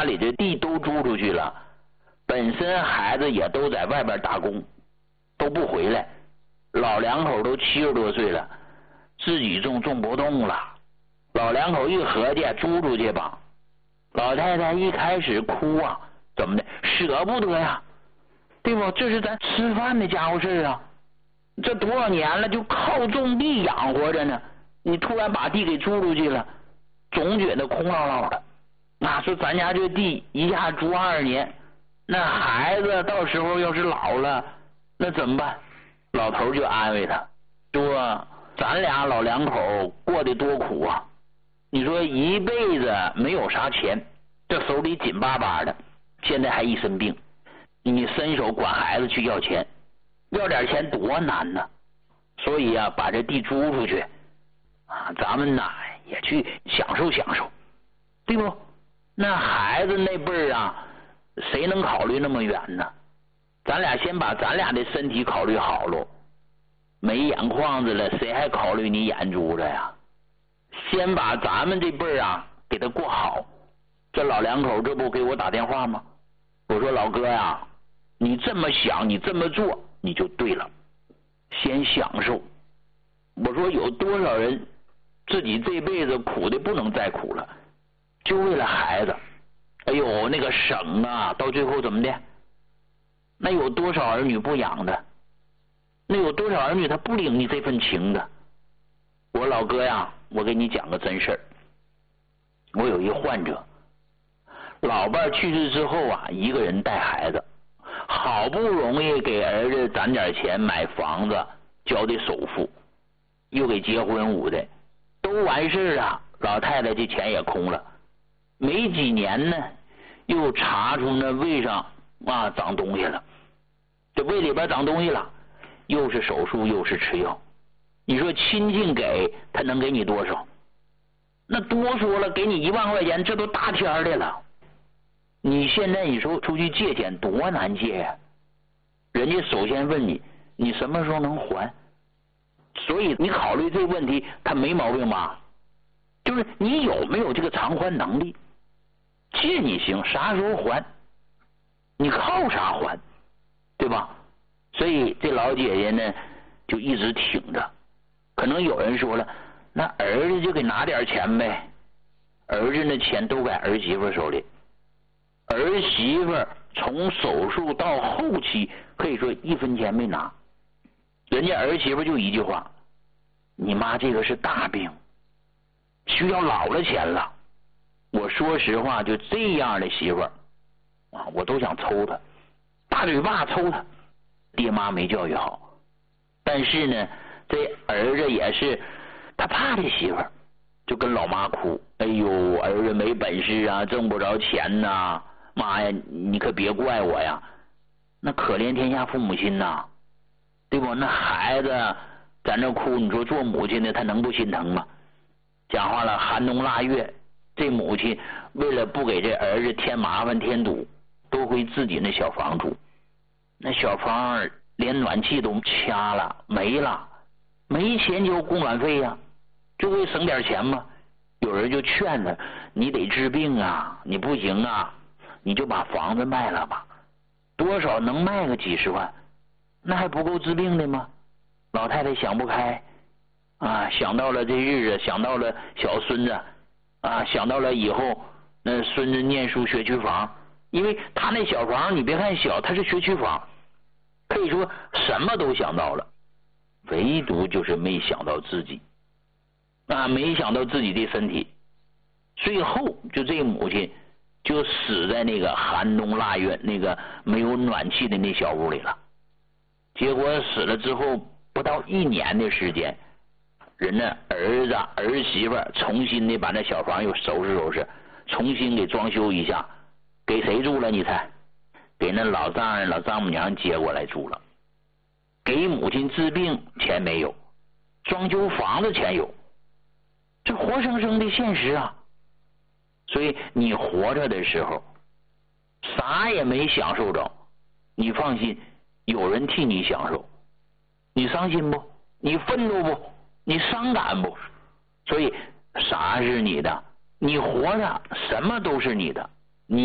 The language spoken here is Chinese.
里的地都租出去了，本身孩子也都在外边打工，都不回来，老两口都70多岁了，自己种不动了。老两口一合计租出去吧，老太太一开始哭啊，怎么的，舍不得呀，对不？这是咱吃饭的家伙事啊，这多少年了就靠种地养活着呢，你突然把地给租出去了，总觉得空落落的。那说咱家这地一下租20年，那孩子到时候要是老了，那怎么办？老头就安慰他说，咱俩老两口过得多苦啊，你说一辈子没有啥钱，这手里紧巴巴的，现在还一身病，你伸手管孩子去要钱，要点钱多难呢。所以啊，把这地租出去啊，咱们呐也去享受享受，对不？那孩子那辈儿啊，谁能考虑那么远呢？咱俩先把咱俩的身体考虑好喽，没眼眶子了，谁还考虑你眼珠子呀？先把咱们这辈儿啊给他过好。这老两口这不给我打电话吗？我说老哥呀，你这么想，你这么做，你就对了。先享受。我说有多少人自己这辈子苦的不能再苦了，就为了孩子。哎呦，那个省啊，到最后怎么的？那有多少儿女不养的？那有多少儿女他不领你这份情的？我老哥呀，我给你讲个真事儿。我有一患者，老伴去世之后啊，一个人带孩子，好不容易给儿子攒点钱买房子，交的首付，又给结婚舞的，都完事了，老太太这钱也空了。没几年呢，又查出那胃上啊长东西了，这胃里边长东西了，又是手术又是吃药。你说亲戚给他能给你多少？那多说了给你1万块钱，这都大天的了。你现在你说出去借钱多难借呀？人家首先问你，你什么时候能还？所以你考虑这个问题，他没毛病吧？就是你有没有这个偿还能力？借你行，啥时候还？你靠啥还？对吧？所以这老姐姐呢，就一直挺着。可能有人说了，那儿子就给拿点钱呗。儿子那钱都在儿媳妇手里，儿媳妇从手术到后期可以说1分钱没拿。人家儿媳妇就一句话，你妈这个是大病，需要老了钱了。我说实话，就这样的媳妇儿啊，我都想抽她，大嘴巴抽她。爹妈没教育好，但是呢，这儿子也是他怕这媳妇儿，就跟老妈哭，哎呦，儿子没本事啊，挣不着钱呐，妈呀，你可别怪我呀。那可怜天下父母心呐，对不？那孩子在那哭，你说做母亲的他能不心疼吗？讲话了，寒冬腊月，这母亲为了不给这儿子添麻烦添堵，都回自己那小房住。那小房连暖气都掐了，没了，没钱交供暖费呀，就为省点钱嘛。有人就劝他，你得治病啊，你不行啊，你就把房子卖了吧，多少能卖个几十万，那还不够治病的吗？老太太想不开啊，想到了这日子，想到了小孙子啊，想到了以后那孙子念书学区房，因为他那小房你别看小，他是学区房，可以说什么都想到了，唯独就是没想到自己啊，没想到自己的身体。最后就这母亲就死在那个寒冬腊月那个没有暖气的那小屋里了。结果死了之后不到1年的时间，人家儿子儿媳妇重新的把那小房又收拾收拾，重新给装修一下，给谁住了？你猜？给那老丈人老丈母娘接过来住了。给母亲治病钱没有，装修房子钱有，这活生生的现实啊。所以你活着的时候啥也没享受着，你放心，有人替你享受。你伤心不？你愤怒不？你伤感不？所以啥是你的？你活着什么都是你的。